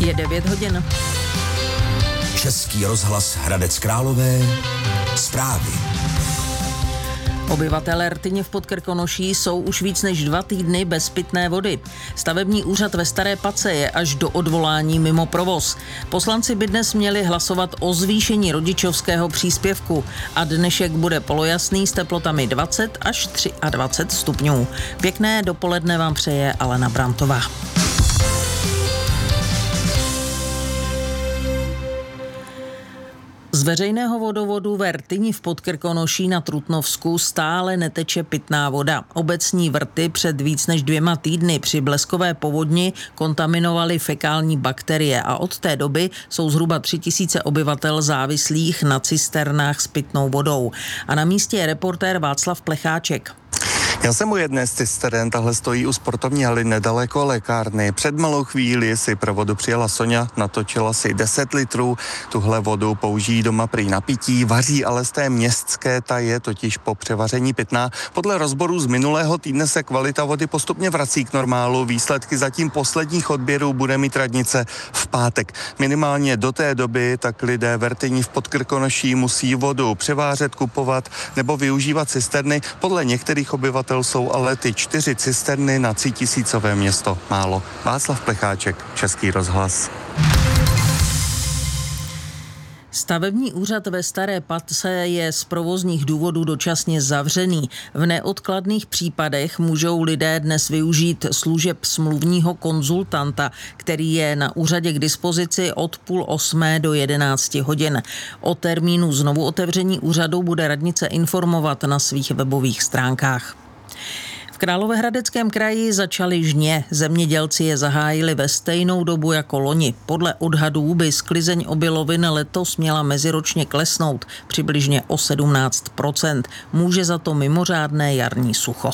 Je 9 hodin. Český rozhlas Hradec Králové. Zprávy. Obyvatelé Rtyně v Podkrkonoší jsou už víc než 2 týdny bez pitné vody. Stavební úřad ve Staré Pace je až do odvolání mimo provoz. Poslanci by dnes měli hlasovat o zvýšení rodičovského příspěvku a dnešek bude polojasný s teplotami 20 až 23 stupňů. Pěkné dopoledne vám přeje Alena Brantová. Z veřejného vodovodu ve Rtyni v Podkrkonoší na Trutnovsku stále neteče pitná voda. Obecní vrty před víc než 2 týdny při bleskové povodni kontaminovaly fekální bakterie a od té doby jsou zhruba 3000 obyvatel závislých na cisternách s pitnou vodou. A na místě je reportér Václav Plecháček. Já jsem u jedné z cisteren, tahle stojí u sportovní haly nedaleko lékárny. Před malou chvíli si pro vodu přijela Soňa, natočila si 10 litrů. Tuhle vodu použijí doma prý na pití, vaří ale z té městské, ta je totiž po převaření pitná. Podle rozboru z minulého týdne se kvalita vody postupně vrací k normálu. Výsledky zatím posledních odběrů bude mít radnice v pátek. Minimálně do té doby tak lidé v Rtyni v Podkrkonoší musí vodu převážet, kupovat nebo využívat cisterny. Podle některých obyvatel jsou ale ty 4 cisterny na 3000 město málo. Václav Plecháček, Český rozhlas. Stavební úřad ve Staré Pace je z provozních důvodů dočasně zavřený. V neodkladných případech můžou lidé dnes využít služeb smluvního konzultanta, který je na úřadě k dispozici od 7:30 do 11 hodin. O termínu znovu otevření úřadu bude radnice informovat na svých webových stránkách. V Královéhradeckém kraji začaly žně. Zemědělci je zahájili ve stejnou dobu jako loni. Podle odhadů by sklizeň obilovin letos měla meziročně klesnout přibližně o 17%. Může za to mimořádné jarní sucho.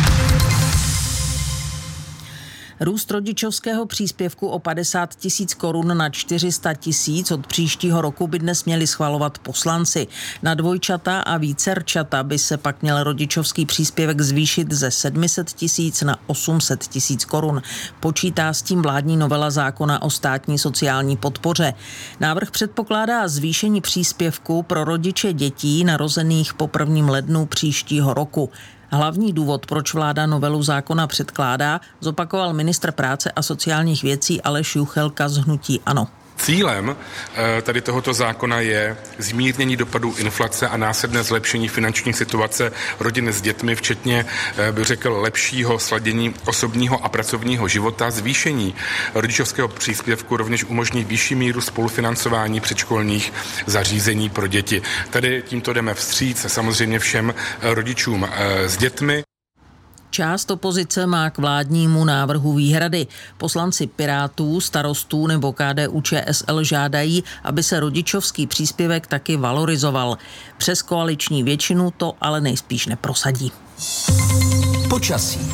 Růst rodičovského příspěvku o 50 000 korun na 400 000 od příštího roku by dnes měli schvalovat poslanci. Na dvojčata a vícerčata by se pak měl rodičovský příspěvek zvýšit ze 700 000 na 800 000 korun. Počítá s tím vládní novela zákona o státní sociální podpoře. Návrh předpokládá zvýšení příspěvku pro rodiče dětí narozených po 1. lednu příštího roku. Hlavní důvod, proč vláda novelu zákona předkládá, zopakoval ministr práce a sociálních věcí Aleš Juchelka z hnutí ANO. Cílem tady tohoto zákona je zmírnění dopadů inflace a následné zlepšení finanční situace rodin s dětmi, včetně, bych řekl, lepšího sladění osobního a pracovního života. Zvýšení rodičovského příspěvku rovněž umožní vyšší míru spolufinancování předškolních zařízení pro děti. Tady tímto jdeme vstříc samozřejmě všem rodičům s dětmi. Část opozice má k vládnímu návrhu výhrady. Poslanci Pirátů, Starostů nebo KDU-ČSL žádají, aby se rodičovský příspěvek taky valorizoval. Přes koaliční většinu to ale nejspíš neprosadí. Počasí.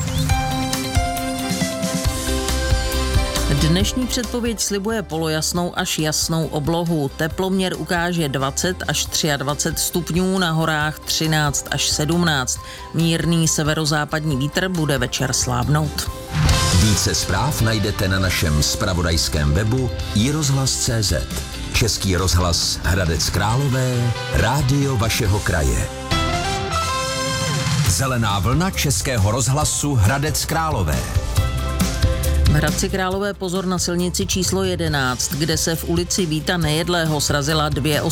Dnešní předpověď slibuje polojasnou až jasnou oblohu. Teploměr ukáže 20 až 23 stupňů, na horách 13 až 17. Mírný severozápadní vítr bude večer slábnout. Více zpráv najdete na našem zpravodajském webu iRozhlas.cz. Český rozhlas Hradec Králové, rádio vašeho kraje. Zelená vlna Českého rozhlasu Hradec Králové. V Hradci Králové pozor na silnici číslo 11, kde se v ulici Víta Nejedlého srazila 2